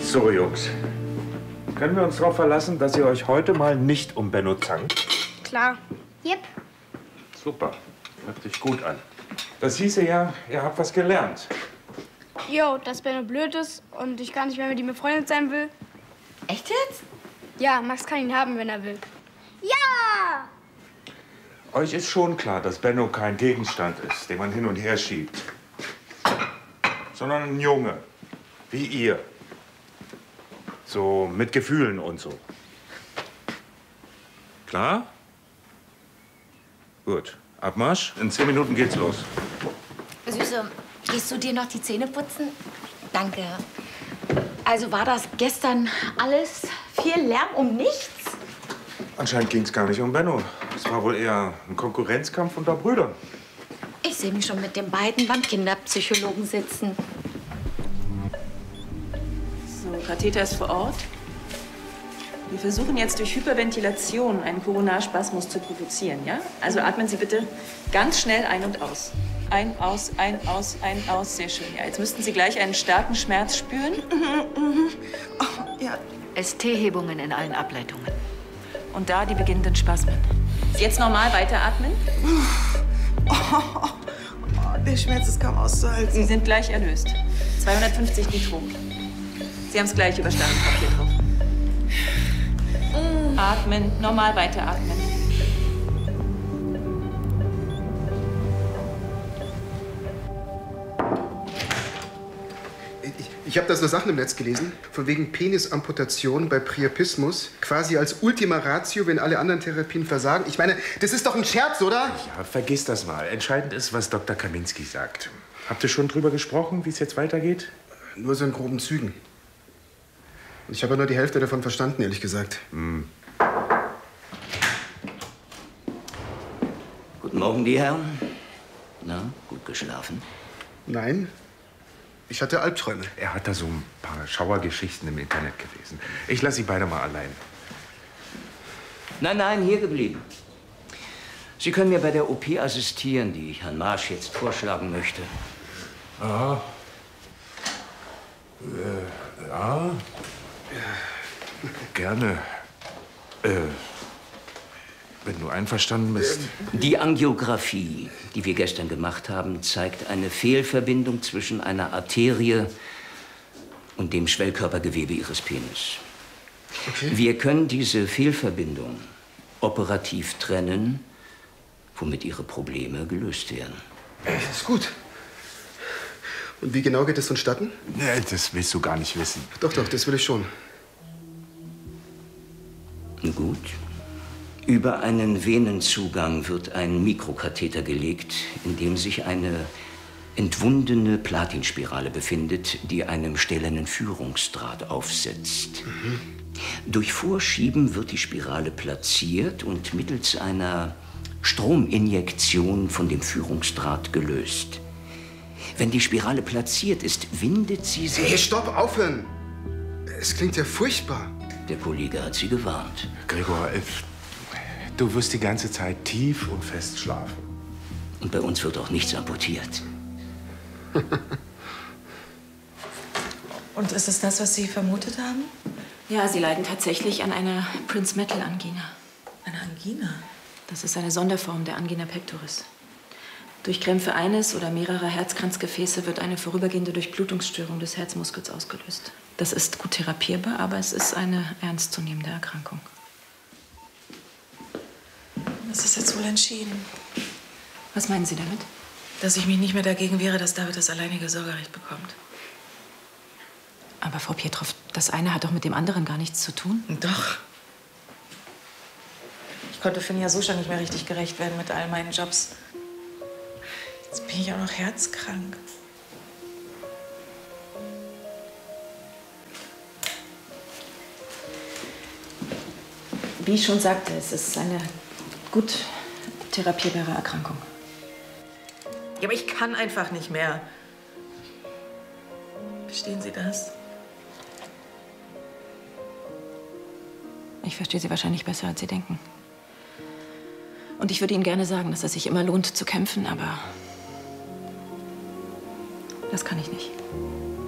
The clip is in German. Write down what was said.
So, Jungs. Können wir uns darauf verlassen, dass ihr euch heute mal nicht um Benno zankt? Klar. Yep. Super. Hört sich gut an. Das hieße ja, ihr habt was gelernt. Jo, dass Benno blöd ist und ich gar nicht mehr mit ihm befreundet sein will. Echt jetzt? Ja, Max kann ihn haben, wenn er will. Ja! Euch ist schon klar, dass Benno kein Gegenstand ist, den man hin und her schiebt. Sondern ein Junge. Wie ihr. So mit Gefühlen und so. Klar? Gut. Abmarsch. In 10 Minuten geht's los. Süße, gehst du dir noch die Zähne putzen? Danke. Also war das gestern alles viel Lärm um nichts? Anscheinend ging's gar nicht um Benno. Es war wohl eher ein Konkurrenzkampf unter Brüdern. Ich sehe mich schon mit den beiden beim Kinderpsychologen sitzen. So, Katheter ist vor Ort. Wir versuchen jetzt durch Hyperventilation einen Koronarspasmus zu provozieren, ja? Also atmen Sie bitte ganz schnell ein und aus. Ein, aus, ein, aus, ein, aus. Sehr schön. Ja, jetzt müssten Sie gleich einen starken Schmerz spüren. Oh, ja. ST-Hebungen in allen Ableitungen. Und da die beginnenden Spasmen. Jetzt normal weiteratmen. Oh, der Schmerz ist kaum auszuhalten. Sie sind gleich erlöst. 250 Nitro. Sie haben es gleich überstanden, Frau Pietrow. Atmen, normal weiteratmen. Ich habe da so Sachen im Netz gelesen, von wegen Penisamputation bei Priapismus, quasi als Ultima Ratio, wenn alle anderen Therapien versagen. Ich meine, das ist doch ein Scherz, oder? Ja, vergiss das mal. Entscheidend ist, was Dr. Kaminski sagt. Habt ihr schon drüber gesprochen, wie es jetzt weitergeht? Nur so in groben Zügen. Ich habe ja nur die Hälfte davon verstanden, ehrlich gesagt. Guten Morgen, die Herren. Na, gut geschlafen? Nein, ich hatte Albträume. Er hat da so ein paar Schauergeschichten im Internet gelesen. Ich lasse sie beide mal allein. Nein, nein, hier geblieben. Sie können mir bei der OP assistieren, die ich Herrn Marsch jetzt vorschlagen möchte. Aha. Ja. Gerne. Wenn du einverstanden bist. Die Angiografie, die wir gestern gemacht haben, zeigt eine Fehlverbindung zwischen einer Arterie und dem Schwellkörpergewebe Ihres Penis. Okay. Wir können diese Fehlverbindung operativ trennen, womit Ihre Probleme gelöst werden. Das ist gut. Und wie genau geht es vonstatten? Nee, das willst du gar nicht wissen. Doch, das will ich schon. Gut. Über einen Venenzugang wird ein Mikrokatheter gelegt, in dem sich eine entwundene Platinspirale befindet, die einem stählernen Führungsdraht aufsetzt. Durch Vorschieben wird die Spirale platziert und mittels einer Strominjektion von dem Führungsdraht gelöst. Wenn die Spirale platziert ist, windet sie sich... Hey, stopp, aufhören! Es klingt ja furchtbar. Der Kollege hat Sie gewarnt. Gregor, du wirst die ganze Zeit tief und fest schlafen. Und bei uns wird auch nichts amputiert. Und ist es das, was Sie vermutet haben? Ja, Sie leiden tatsächlich an einer Prince-Metal-Angina. Eine Angina? Das ist eine Sonderform der Angina pectoris. Durch Krämpfe eines oder mehrerer Herzkranzgefäße wird eine vorübergehende Durchblutungsstörung des Herzmuskels ausgelöst. Das ist gut therapierbar, aber es ist eine ernstzunehmende Erkrankung. Was ist jetzt wohl entschieden? Was meinen Sie damit? Dass ich mich nicht mehr dagegen wehre, dass David das alleinige Sorgerecht bekommt. Aber Frau Pietrow, das eine hat doch mit dem anderen gar nichts zu tun. Doch. Ich konnte Finn ja so schon nicht mehr richtig gerecht werden mit all meinen Jobs. Jetzt bin ich auch noch herzkrank. Wie ich schon sagte, es ist eine gut therapierbare Erkrankung. Ja, aber ich kann einfach nicht mehr. Verstehen Sie das? Ich verstehe Sie wahrscheinlich besser, als Sie denken. Und ich würde Ihnen gerne sagen, dass es sich immer lohnt, zu kämpfen, aber das kann ich nicht.